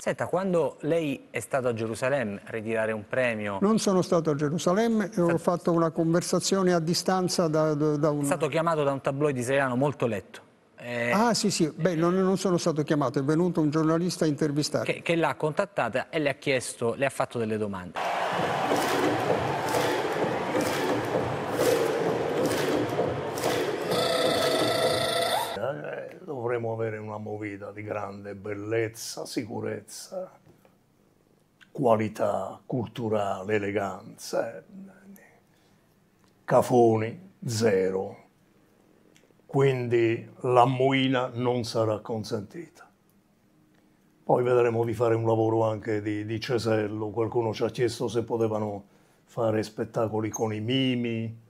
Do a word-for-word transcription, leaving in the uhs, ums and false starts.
Senta, quando lei è stato a Gerusalemme a ritirare un premio... Non sono stato a Gerusalemme e ho fatto una conversazione a distanza da, da un... È stato chiamato da un tabloid israeliano molto letto. Eh, Ah sì sì, beh non, non sono stato chiamato, è venuto un giornalista a intervistare. che, che l'ha contattata e le ha chiesto, le ha fatto delle domande. Dovremmo avere una movida di grande bellezza, sicurezza, qualità culturale, eleganza. Cafoni, zero. Quindi la moina non sarà consentita. Poi vedremo di fare un lavoro anche di, di cesello. Qualcuno ci ha chiesto se potevano fare spettacoli con i mimi,